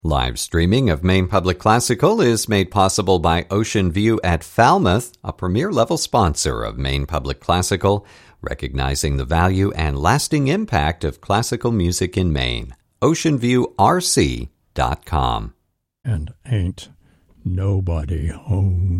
Live streaming of Maine Public Classical is made possible by Ocean View at Falmouth, a premier-level sponsor of Maine Public Classical, recognizing the value and lasting impact of classical music in Maine. OceanViewRC.com. And ain't nobody home.